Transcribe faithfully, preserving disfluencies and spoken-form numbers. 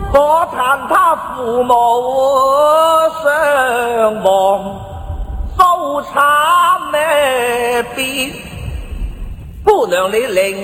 我叹他父母双亡，收惨呢别，姑娘你令